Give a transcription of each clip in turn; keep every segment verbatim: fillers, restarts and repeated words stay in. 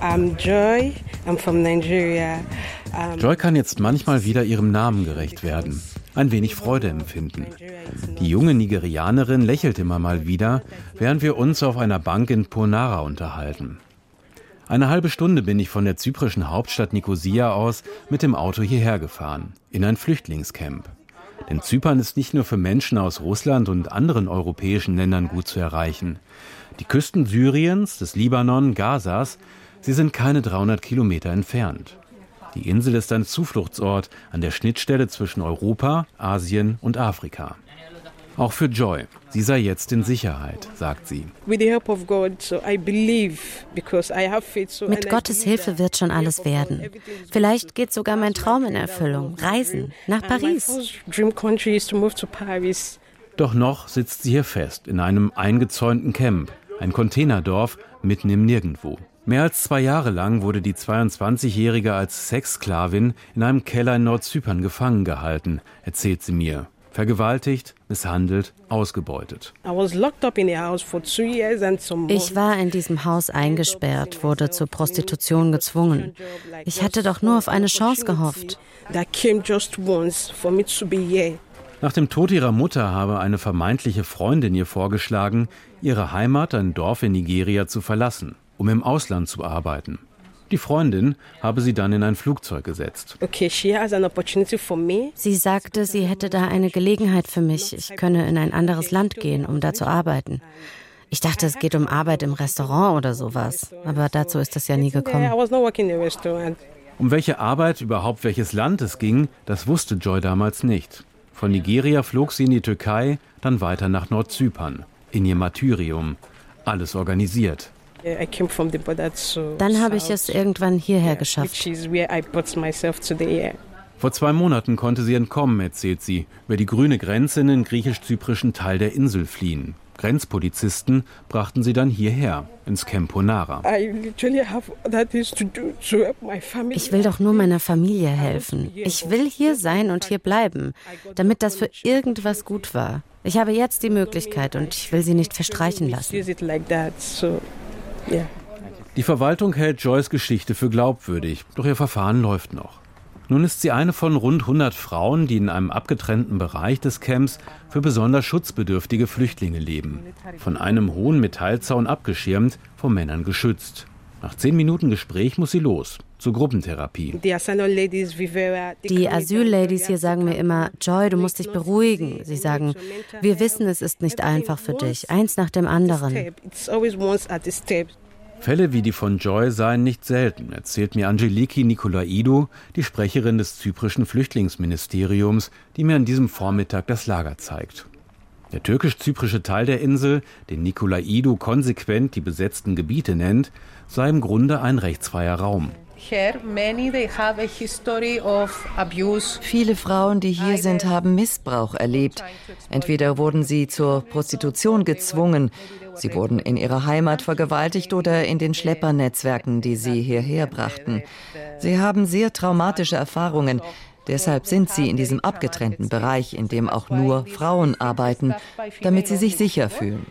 I'm Joy, I'm from Nigeria. Um, Joy kann jetzt manchmal wieder ihrem Namen gerecht werden, ein wenig Freude empfinden. Die junge Nigerianerin lächelt immer mal wieder, während wir uns auf einer Bank in Ponara unterhalten. Eine halbe Stunde bin ich von der zyprischen Hauptstadt Nikosia aus mit dem Auto hierher gefahren, in ein Flüchtlingscamp. Denn Zypern ist nicht nur für Menschen aus Russland und anderen europäischen Ländern gut zu erreichen. Die Küsten Syriens, des Libanon, Gazas, sie sind keine dreihundert Kilometer entfernt. Die Insel ist ein Zufluchtsort an der Schnittstelle zwischen Europa, Asien und Afrika. Auch für Joy. Sie sei jetzt in Sicherheit, sagt sie. Mit Gottes Hilfe wird schon alles werden. Vielleicht geht sogar mein Traum in Erfüllung. Reisen nach Paris. Doch noch sitzt sie hier fest in einem eingezäunten Camp, ein Containerdorf mitten im Nirgendwo. Mehr als zwei Jahre lang wurde die zweiundzwanzigjährige als Sexsklavin in einem Keller in Nordzypern gefangen gehalten, erzählt sie mir. Vergewaltigt, misshandelt, ausgebeutet. Ich war in diesem Haus eingesperrt, wurde zur Prostitution gezwungen. Ich hatte doch nur auf eine Chance gehofft. Nach dem Tod ihrer Mutter habe eine vermeintliche Freundin ihr vorgeschlagen, ihre Heimat, ein Dorf in Nigeria, zu verlassen, um im Ausland zu arbeiten. Die Freundin habe sie dann in ein Flugzeug gesetzt. Sie sagte, sie hätte da eine Gelegenheit für mich. Ich könne in ein anderes Land gehen, um da zu arbeiten. Ich dachte, es geht um Arbeit im Restaurant oder sowas. Aber dazu ist es ja nie gekommen. Um welche Arbeit, überhaupt welches Land es ging, das wusste Joy damals nicht. Von Nigeria flog sie in die Türkei, dann weiter nach Nordzypern, in ihr Martyrium. Alles organisiert. Dann habe ich es irgendwann hierher geschafft. Vor zwei Monaten konnte sie entkommen, erzählt sie, über die grüne Grenze in den griechisch-zyprischen Teil der Insel fliehen. Grenzpolizisten brachten sie dann hierher, ins Camp Ponara. Ich will doch nur meiner Familie helfen. Ich will hier sein und hier bleiben, damit das für irgendwas gut war. Ich habe jetzt die Möglichkeit und ich will sie nicht verstreichen lassen. Die Verwaltung hält Joys Geschichte für glaubwürdig, doch ihr Verfahren läuft noch. Nun ist sie eine von rund hundert Frauen, die in einem abgetrennten Bereich des Camps für besonders schutzbedürftige Flüchtlinge leben. Von einem hohen Metallzaun abgeschirmt, vor Männern geschützt. Nach zehn Minuten Gespräch muss sie los, zur Gruppentherapie. Die Asylladies hier sagen mir immer, Joy, du musst dich beruhigen. Sie sagen, wir wissen, es ist nicht einfach für dich, eins nach dem anderen. Fälle wie die von Joy seien nicht selten, erzählt mir Angeliki Nikolaidou, die Sprecherin des zyprischen Flüchtlingsministeriums, die mir an diesem Vormittag das Lager zeigt. Der türkisch-zyprische Teil der Insel, den Nikolaidou konsequent die besetzten Gebiete nennt, sei im Grunde ein rechtsfreier Raum. Viele Frauen, die hier sind, haben Missbrauch erlebt. Entweder wurden sie zur Prostitution gezwungen, sie wurden in ihrer Heimat vergewaltigt oder in den Schleppernetzwerken, die sie hierher brachten. Sie haben sehr traumatische Erfahrungen. Deshalb sind sie in diesem abgetrennten Bereich, in dem auch nur Frauen arbeiten, damit sie sich sicher fühlen.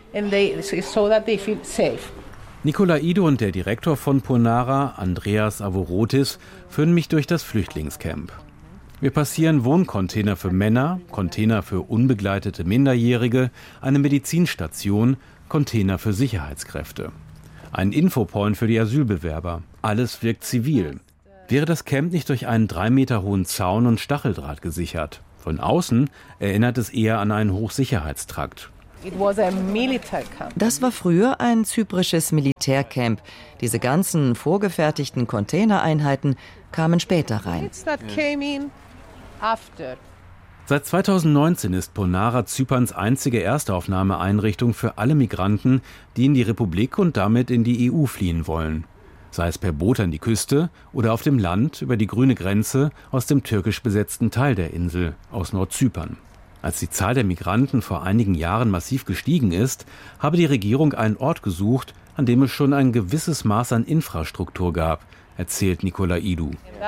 Nikolaidou und der Direktor von Ponara, Andreas Avorotis, führen mich durch das Flüchtlingscamp. Wir passieren Wohncontainer für Männer, Container für unbegleitete Minderjährige, eine Medizinstation, Container für Sicherheitskräfte. Ein Infopoint für die Asylbewerber. Alles wirkt zivil. Wäre das Camp nicht durch einen drei Meter hohen Zaun und Stacheldraht gesichert? Von außen erinnert es eher an einen Hochsicherheitstrakt. Das war früher ein zyprisches Militärcamp. Diese ganzen vorgefertigten Containereinheiten kamen später rein. Seit zweitausendneunzehn ist Ponara Zyperns einzige Erstaufnahmeeinrichtung für alle Migranten, die in die Republik und damit in die E U fliehen wollen. Sei es per Boot an die Küste oder auf dem Land über die grüne Grenze aus dem türkisch besetzten Teil der Insel, aus Nordzypern. Als die Zahl der Migranten vor einigen Jahren massiv gestiegen ist, habe die Regierung einen Ort gesucht, an dem es schon ein gewisses Maß an Infrastruktur gab, erzählt Nikolaidou.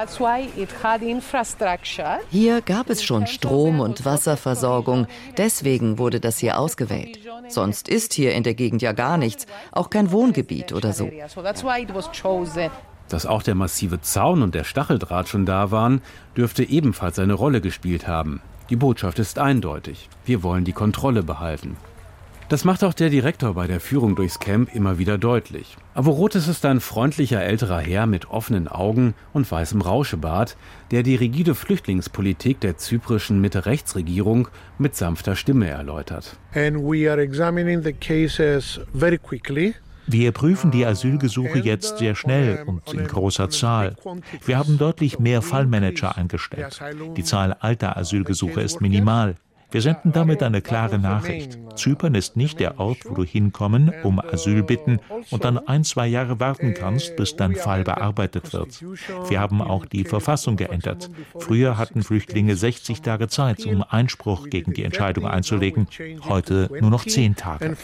Hier gab es schon Strom- und Wasserversorgung, deswegen wurde das hier ausgewählt. Sonst ist hier in der Gegend ja gar nichts, auch kein Wohngebiet oder so. Dass auch der massive Zaun und der Stacheldraht schon da waren, dürfte ebenfalls eine Rolle gespielt haben. Die Botschaft ist eindeutig. Wir wollen die Kontrolle behalten. Das macht auch der Direktor bei der Führung durchs Camp immer wieder deutlich. Avorotis ist ein freundlicher älterer Herr mit offenen Augen und weißem Rauschebart, der die rigide Flüchtlingspolitik der zyprischen Mitte-Rechts-Regierung mit sanfter Stimme erläutert. And we are examining the cases very quickly. Wir prüfen die Asylgesuche jetzt sehr schnell und in großer Zahl. Wir haben deutlich mehr Fallmanager eingestellt. Die Zahl alter Asylgesuche ist minimal. Wir senden damit eine klare Nachricht. Zypern ist nicht der Ort, wo du hinkommen, um Asyl bitten und dann ein, zwei Jahre warten kannst, bis dein Fall bearbeitet wird. Wir haben auch die Verfassung geändert. Früher hatten Flüchtlinge sechzig Tage Zeit, um Einspruch gegen die Entscheidung einzulegen. Heute nur noch zehn Tage.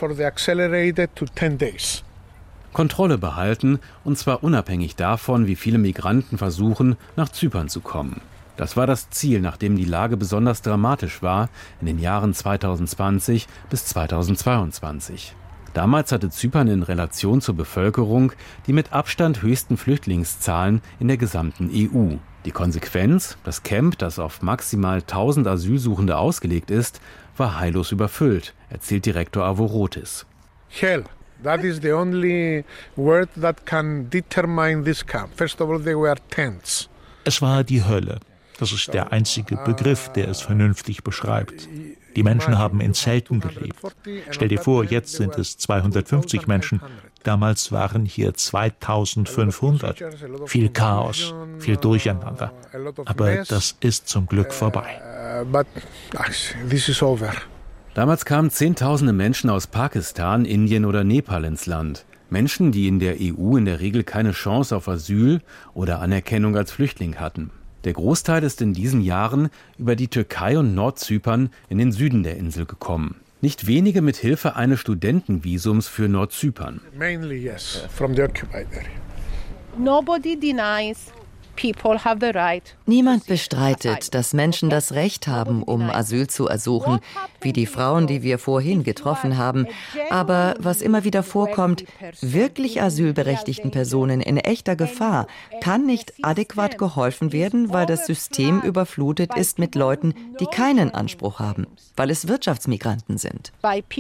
Kontrolle behalten, und zwar unabhängig davon, wie viele Migranten versuchen, nach Zypern zu kommen. Das war das Ziel, nachdem die Lage besonders dramatisch war in den Jahren zweitausendzwanzig bis zweitausendzweiundzwanzig. Damals hatte Zypern in Relation zur Bevölkerung die mit Abstand höchsten Flüchtlingszahlen in der gesamten E U. Die Konsequenz, das Camp, das auf maximal tausend Asylsuchende ausgelegt ist, war heillos überfüllt, erzählt Direktor Avorotis. Hell. That is the only word that can determine this camp. First of all, they were tents. Es war die Hölle. Das ist der einzige Begriff, der es vernünftig beschreibt. Die Menschen haben in Zelten gelebt. Stell dir vor, jetzt sind es zweihundertfünfzig Menschen. Damals waren hier zweitausendfünfhundert. Viel Chaos, viel Durcheinander. Aber das ist zum Glück vorbei. But this is over. Damals kamen Zehntausende Menschen aus Pakistan, Indien oder Nepal ins Land. Menschen, die in der E U in der Regel keine Chance auf Asyl oder Anerkennung als Flüchtling hatten. Der Großteil ist in diesen Jahren über die Türkei und Nordzypern in den Süden der Insel gekommen. Nicht wenige mit Hilfe eines Studentenvisums für Nordzypern. Mainly yes, from the occupied area. Nobody denies. Niemand bestreitet, dass Menschen das Recht haben, um Asyl zu ersuchen, wie die Frauen, die wir vorhin getroffen haben. Aber was immer wieder vorkommt, wirklich asylberechtigten Personen in echter Gefahr kann nicht adäquat geholfen werden, weil das System überflutet ist mit Leuten, die keinen Anspruch haben, weil es Wirtschaftsmigranten sind.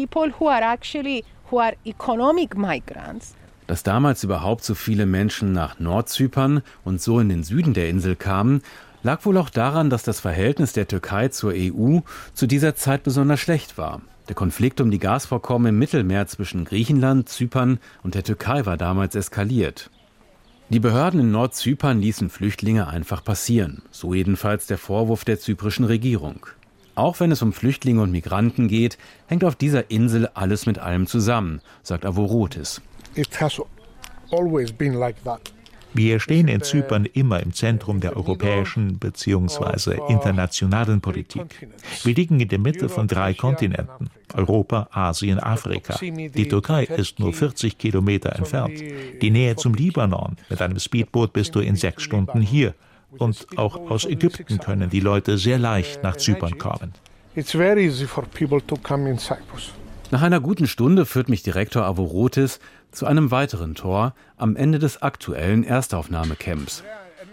Dass damals überhaupt so viele Menschen nach Nordzypern und so in den Süden der Insel kamen, lag wohl auch daran, dass das Verhältnis der Türkei zur E U zu dieser Zeit besonders schlecht war. Der Konflikt um die Gasvorkommen im Mittelmeer zwischen Griechenland, Zypern und der Türkei war damals eskaliert. Die Behörden in Nordzypern ließen Flüchtlinge einfach passieren, so jedenfalls der Vorwurf der zyprischen Regierung. Auch wenn es um Flüchtlinge und Migranten geht, hängt auf dieser Insel alles mit allem zusammen, sagt Avorotis. It has always been like that. Wir stehen in Zypern immer im Zentrum der europäischen bzw. internationalen Politik. Wir liegen in der Mitte von drei Kontinenten, Europa, Asien, Afrika. Die Türkei ist nur vierzig Kilometer entfernt. Die Nähe zum Libanon, mit einem Speedboot bist du in sechs Stunden hier. Und auch aus Ägypten können die Leute sehr leicht nach Zypern kommen. It's very easy for people to come in Cyprus. Nach einer guten Stunde führt mich Direktor Avorotis zu einem weiteren Tor am Ende des aktuellen Erstaufnahmecamps.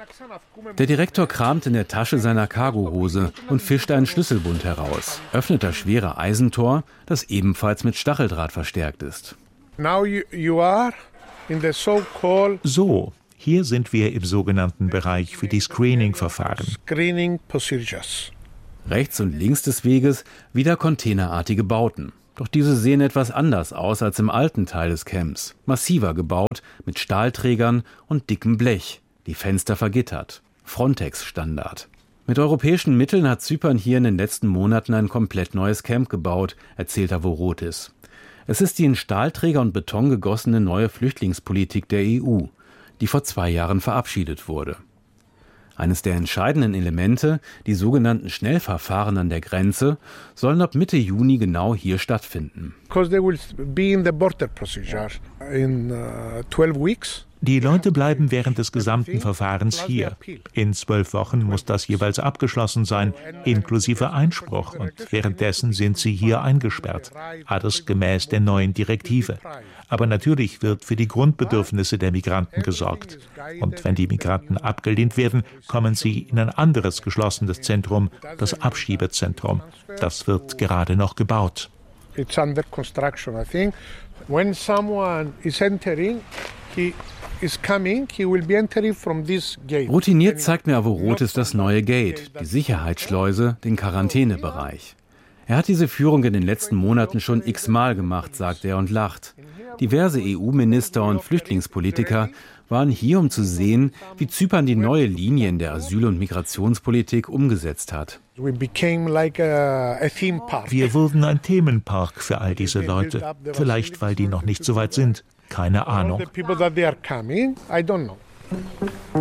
Der Direktor kramt in der Tasche seiner Cargohose und fischt einen Schlüsselbund heraus, öffnet das schwere Eisentor, das ebenfalls mit Stacheldraht verstärkt ist. Now you, you are in the so-called So, hier sind wir im sogenannten Bereich für die Screening-Verfahren. Screening procedures. Rechts und links des Weges wieder containerartige Bauten. Doch diese sehen etwas anders aus als im alten Teil des Camps. Massiver gebaut, mit Stahlträgern und dickem Blech. Die Fenster vergittert. Frontex-Standard. Mit europäischen Mitteln hat Zypern hier in den letzten Monaten ein komplett neues Camp gebaut, erzählt Avorotis. Es ist die in Stahlträger und Beton gegossene neue Flüchtlingspolitik der E U, die vor zwei Jahren verabschiedet wurde. Eines der entscheidenden Elemente, die sogenannten Schnellverfahren an der Grenze, sollen ab Mitte Juni genau hier stattfinden. Because they will be in the border procedure in uh, twelve weeks. Die Leute bleiben während des gesamten Verfahrens hier. In zwölf Wochen muss das jeweils abgeschlossen sein, inklusive Einspruch. Und währenddessen sind sie hier eingesperrt. Alles gemäß der neuen Direktive. Aber natürlich wird für die Grundbedürfnisse der Migranten gesorgt. Und wenn die Migranten abgelehnt werden, kommen sie in ein anderes geschlossenes Zentrum, das Abschiebezentrum. Das wird gerade noch gebaut. It's under construction, I think. When someone is entering, he is coming, he will be entering from this gate. Routiniert zeigt mir Avorotis das neue Gate, die Sicherheitsschleuse, den Quarantänebereich. Er hat diese Führung in den letzten Monaten schon x-mal gemacht, sagt er und lacht. Diverse E U-Minister und Flüchtlingspolitiker waren hier, um zu sehen, wie Zypern die neue Linie in der Asyl- und Migrationspolitik umgesetzt hat. Wir wurden ein Themenpark für all diese Leute. Vielleicht, weil die noch nicht so weit sind. Keine Ahnung.